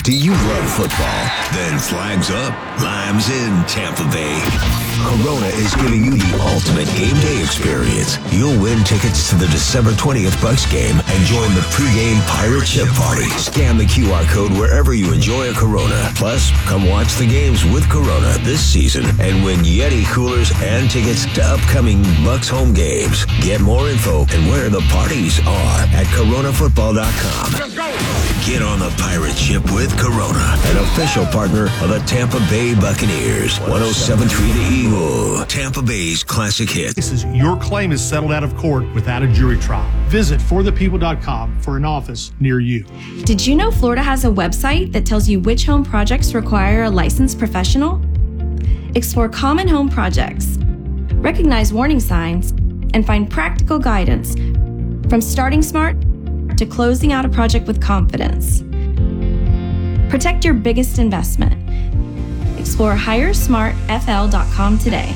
Do you love football? Then flags up, limes in Tampa Bay. Corona is giving you the ultimate game day experience. You'll win tickets to the December 20th Bucks game and join the pregame Pirate Chip Party. Scan the QR code wherever you enjoy a Corona. Plus, come watch the games with Corona this season and win Yeti coolers and tickets to upcoming Bucks home games. Get more info and where the parties are at coronafootball.com. Let's go! Get on the Pirate Ship with Corona, an official partner of the Tampa Bay Buccaneers. 107.3 The Eagle, Tampa Bay's classic hit. Your claim is settled out of court without a jury trial. Visit forthepeople.com for an office near you. Did you know Florida has a website that tells you which home projects require a licensed professional? Explore common home projects, recognize warning signs, and find practical guidance from starting smart to closing out a project with confidence. Protect your biggest investment. Explore HireSmartFL.com today.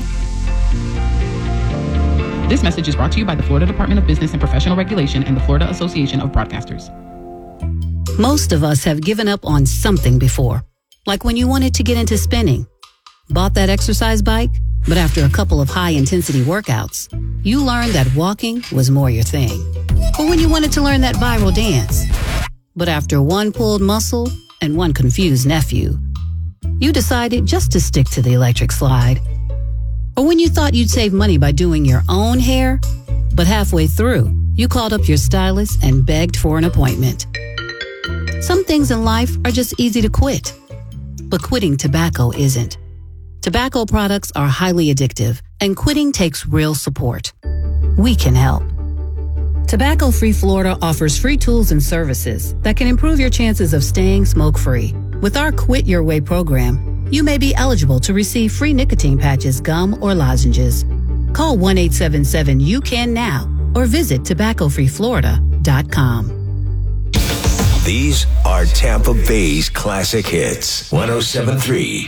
This message is brought to you by the Florida Department of Business and Professional Regulation and the Florida Association of Broadcasters. Most of us have given up on something before, like when you wanted to get into spinning. Bought that exercise bike, but after a couple of high-intensity workouts, you learned that walking was more your thing. Or when you wanted to learn that viral dance, but after one pulled muscle and one confused nephew, you decided just to stick to the electric slide. Or when you thought you'd save money by doing your own hair, but halfway through, you called up your stylist and begged for an appointment. Some things in life are just easy to quit, but quitting tobacco isn't. Tobacco products are highly addictive, and quitting takes real support. We can help. Tobacco Free Florida offers free tools and services that can improve your chances of staying smoke-free. With our Quit Your Way program, you may be eligible to receive free nicotine patches, gum, or lozenges. Call 1-877-YOU-CAN now or visit tobaccofreeflorida.com. These are Tampa Bay's classic hits. 107.3